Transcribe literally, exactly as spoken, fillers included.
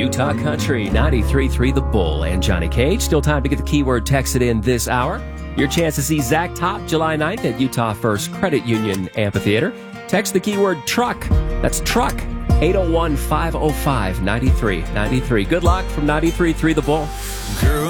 Utah Country, ninety-three point three The Bull, and Johnny Cage. Still time to get the keyword texted in this hour. Your chance to see Zach Top July ninth at Utah First Credit Union Amphitheater. Text the keyword truck. That's truck. eight oh one, five oh five, nine three nine three. Good luck from ninety-three point three The Bull. Girl.